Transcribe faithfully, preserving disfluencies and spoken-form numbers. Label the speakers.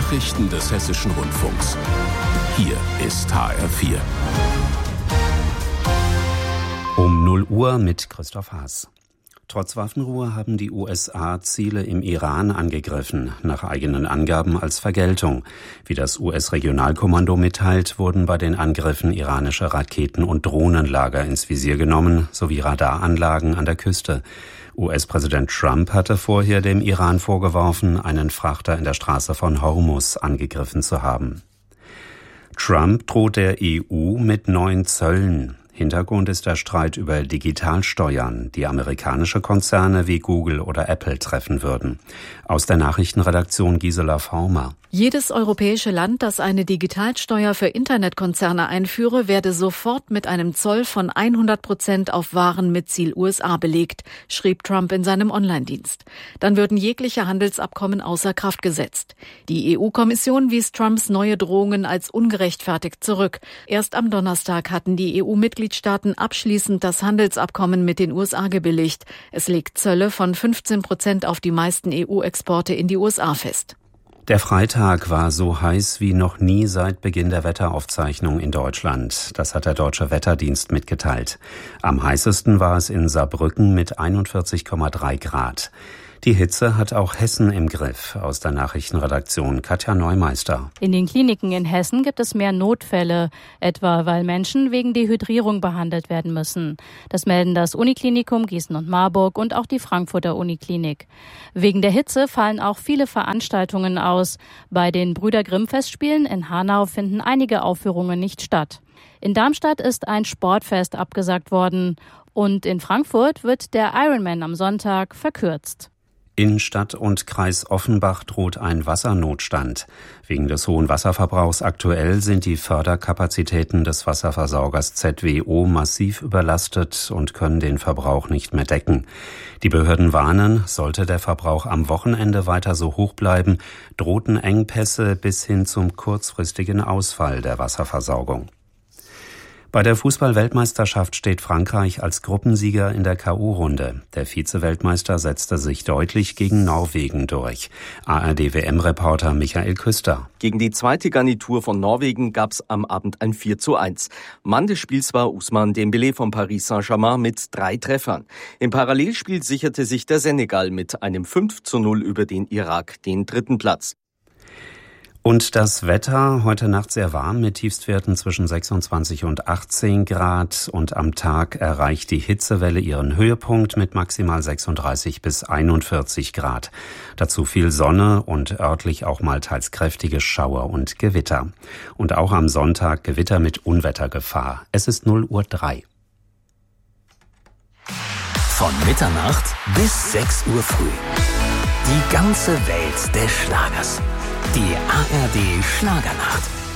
Speaker 1: Nachrichten des Hessischen Rundfunks. Hier ist H R vier.
Speaker 2: Um null Uhr mit Christoph Haas. Trotz Waffenruhe haben die U S A Ziele im Iran angegriffen, nach eigenen Angaben als Vergeltung. Wie das U S-Regionalkommando mitteilt, wurden bei den Angriffen iranische Raketen- und Drohnenlager ins Visier genommen, sowie Radaranlagen an der Küste. U S-Präsident Trump hatte vorher dem Iran vorgeworfen, einen Frachter in der Straße von Hormuz angegriffen zu haben. Trump droht der E U mit neuen Zöllen. Hintergrund ist der Streit über Digitalsteuern, die amerikanische Konzerne wie Google oder Apple treffen würden. Aus der Nachrichtenredaktion Gisela Former.
Speaker 3: Jedes europäische Land, das eine Digitalsteuer für Internetkonzerne einführe, werde sofort mit einem Zoll von hundert Prozent auf Waren mit Ziel U S A belegt, schrieb Trump in seinem Online-Dienst. Dann würden jegliche Handelsabkommen außer Kraft gesetzt. Die E U-Kommission wies Trumps neue Drohungen als ungerechtfertigt zurück. Erst am Donnerstag hatten die E U-Mitgliedstaaten abschließend das Handelsabkommen mit den U S A gebilligt. Es legt Zölle von fünfzehn Prozent auf die meisten E U-Exporte in die U S A fest.
Speaker 2: Der Freitag war so heiß wie noch nie seit Beginn der Wetteraufzeichnung in Deutschland. Das hat der Deutsche Wetterdienst mitgeteilt. Am heißesten war es in Saarbrücken mit einundvierzig Komma drei Grad. Die Hitze hat auch Hessen im Griff. Aus der Nachrichtenredaktion Katja Neumeister.
Speaker 4: In den Kliniken in Hessen gibt es mehr Notfälle, etwa weil Menschen wegen Dehydrierung behandelt werden müssen. Das melden das Uniklinikum Gießen und Marburg und auch die Frankfurter Uniklinik. Wegen der Hitze fallen auch viele Veranstaltungen aus. Bei den Brüder Grimm Festspielen in Hanau finden einige Aufführungen nicht statt. In Darmstadt ist ein Sportfest abgesagt worden. Und in Frankfurt wird der Ironman am Sonntag verkürzt.
Speaker 2: In Stadt und Kreis Offenbach droht ein Wassernotstand. Wegen des hohen Wasserverbrauchs aktuell sind die Förderkapazitäten des Wasserversorgers Z W O massiv überlastet und können den Verbrauch nicht mehr decken. Die Behörden warnen, sollte der Verbrauch am Wochenende weiter so hoch bleiben, drohten Engpässe bis hin zum kurzfristigen Ausfall der Wasserversorgung. Bei der Fußball-Weltmeisterschaft steht Frankreich als Gruppensieger in der K O-Runde. Der Vize-Weltmeister setzte sich deutlich gegen Norwegen durch. A R D-W M-Reporter Michael Küster.
Speaker 5: Gegen die zweite Garnitur von Norwegen gab's am Abend ein vier zu eins. Mann des Spiels war Ousmane Dembélé von Paris Saint-Germain mit drei Treffern. Im Parallelspiel sicherte sich der Senegal mit einem fünf zu null über den Irak den dritten Platz.
Speaker 2: Und das Wetter, heute Nacht sehr warm mit Tiefstwerten zwischen sechsundzwanzig und achtzehn Grad und am Tag erreicht die Hitzewelle ihren Höhepunkt mit maximal sechsunddreißig bis einundvierzig Grad. Dazu viel Sonne und örtlich auch mal teils kräftige Schauer und Gewitter. Und auch am Sonntag Gewitter mit Unwettergefahr. Es ist null Uhr drei.
Speaker 6: Von Mitternacht bis sechs Uhr früh. Die ganze Welt des Schlagers. Die A R D Schlagernacht.